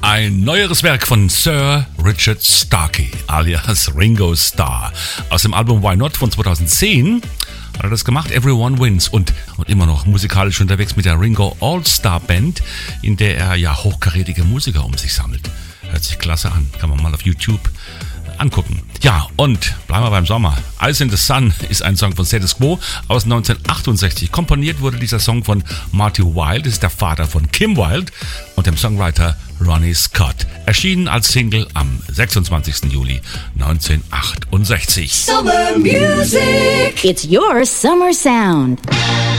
Ein neueres Werk von Sir Richard Starkey, alias Ringo Starr. Aus dem Album Why Not von 2010 hat er das gemacht, Everyone Wins. Und immer noch musikalisch unterwegs mit der Ringo All-Star Band, in der er ja hochkarätige Musiker um sich sammelt. Hört sich klasse an, kann man mal auf YouTube angucken. Ja, und bleiben wir beim Sommer. Ice in the Sun ist ein Song von Status Quo aus 1968. Komponiert wurde dieser Song von Marty Wilde, das ist der Vater von Kim Wilde, und dem Songwriter Ronnie Scott. Erschienen als Single am 26. Juli 1968. Summer Music. It's your summer sound.